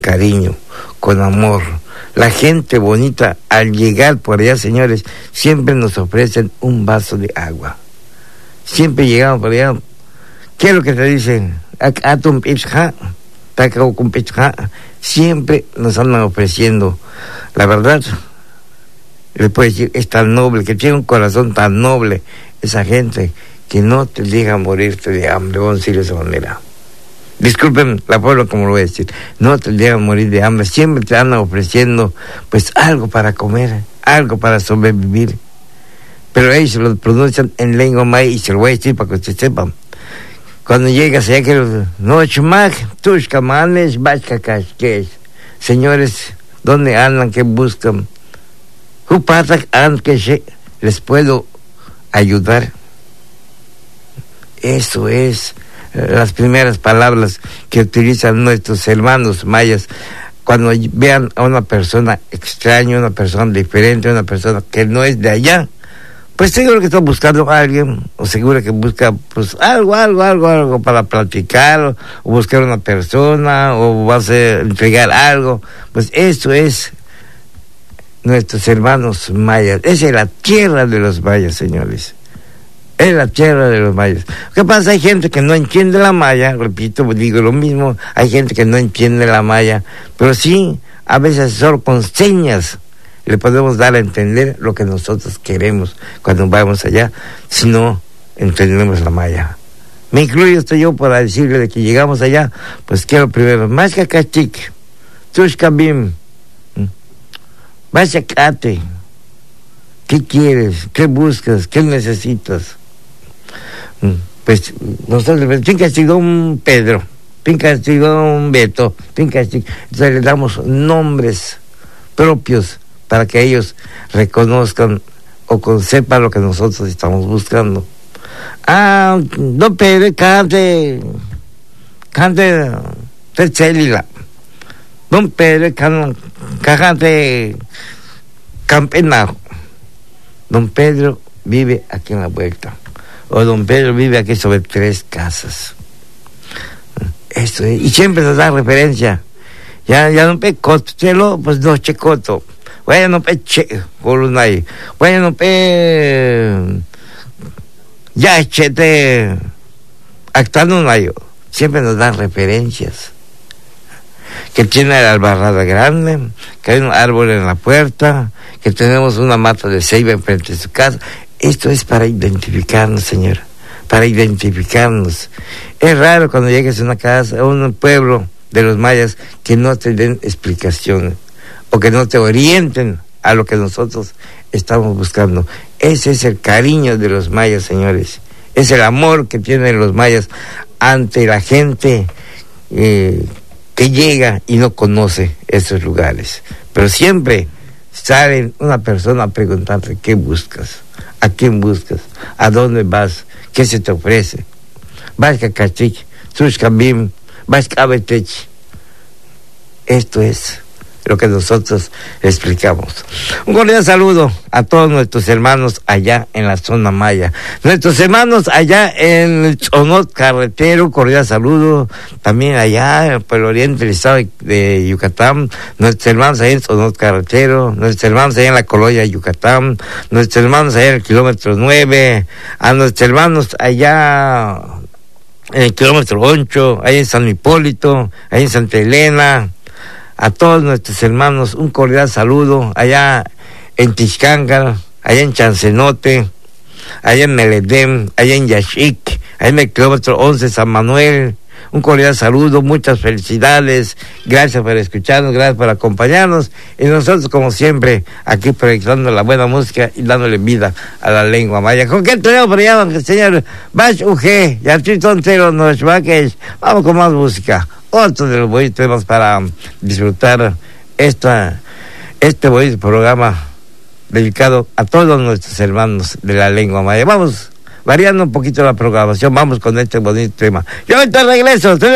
cariño, con amor. La gente bonita, al llegar por allá, señores, siempre nos ofrecen un vaso de agua. Siempre llegamos por allá. ¿Qué es lo que te dicen? Siempre nos andan ofreciendo. La verdad, le puedo decir, es tan noble, que tiene un corazón tan noble, esa gente, que no te deja morirte de hambre. Vamos a decir de esa manera. Disculpen la forma como lo voy a decir. No te dejan morir de hambre. Siempre te andan ofreciendo, pues, algo para comer, algo para sobrevivir. Pero ellos lo pronuncian en lengua maya, y se lo voy a decir para que ustedes sepan. Cuando llegas allá, que no chumag, tus camanes, bachcacasques. Señores, ¿dónde andan? ¿Qué buscan? ¿Les puedo ayudar? Eso es las primeras palabras que utilizan nuestros hermanos mayas cuando vean a una persona extraña, una persona diferente, una persona que no es de allá. Pues seguro que está buscando a alguien, o seguro que busca, pues, algo para platicar, o buscar una persona, o vas a entregar algo. Pues eso es nuestros hermanos mayas. Esa es la tierra de los mayas, señores. Es la tierra de los mayas. ¿Qué pasa? Hay gente que no entiende la maya, repito, digo lo mismo, hay gente que no entiende la maya, pero sí, a veces solo con señas le podemos dar a entender lo que nosotros queremos cuando vamos allá, si no entendemos la maya. Me incluyo estoy yo para decirle de que llegamos allá, pues quiero primero, más que cachik, tushkabim, vachacate, ¿qué quieres? ¿Qué buscas? ¿Qué necesitas? Pues nosotros, Pincastigón Pedro, Pincastigón Beto, Pincastigón, entonces le damos nombres propios para que ellos reconozcan o sepan lo que nosotros estamos buscando. Don Pedro, cante Célila. Don Pedro, cante Campenajo. Don Pedro vive aquí en la vuelta. O Don Pedro vive aquí sobre 3 casas. Eso es. Y siempre nos da referencia. Ya no pe coto, pues no checoto. Bueno, no pe che, colunay. Bueno, no pe ya chete actando nayo. Siempre nos dan referencias. Que tiene la albarrada grande, que hay un árbol en la puerta, que tenemos una mata de ceiba enfrente de su casa. Esto es para identificarnos, señora, para identificarnos. Es raro cuando llegues a una casa, a un pueblo de los mayas, que no te den explicaciones o que no te orienten a lo que nosotros estamos buscando. Ese es el cariño de los mayas, señores. Es el amor que tienen los mayas ante la gente que llega y no conoce esos lugares. Pero siempre sale una persona a preguntarte qué buscas, a quién buscas, a dónde vas, qué se te ofrece. Vas a Cachich, Tushkabim, vas a Betech. Esto es lo que nosotros explicamos. Un cordial saludo a todos nuestros hermanos allá en la zona maya. Nuestros hermanos allá en el Tzonot Carretero, cordial saludo. También allá por el oriente del estado de Yucatán. Nuestros hermanos allá en Tzonot Carretero. Nuestros hermanos allá en la colonia de Yucatán. Nuestros hermanos allá en el kilómetro 9. A nuestros hermanos allá en el kilómetro 8. Allá en San Hipólito. Allá en Santa Elena. A todos nuestros hermanos, un cordial saludo, allá en Tixcáncar, allá en Chancenote, allá en Meledem, allá en Yaxchic, allá en el kilómetro 11 San Manuel. Un cordial saludo, muchas felicidades, gracias por escucharnos, gracias por acompañarnos, y nosotros, como siempre, aquí proyectando la buena música y dándole vida a la lengua maya. ¿Con qué tenemos por allá, señor? Bach Uge, Yarchito Entero, vamos con más música. Otro de los buenos temas para disfrutar este bonito programa dedicado a todos nuestros hermanos de la lengua maya. Vamos variando un poquito la programación, vamos con este bonito tema. Yo ahorita regreso.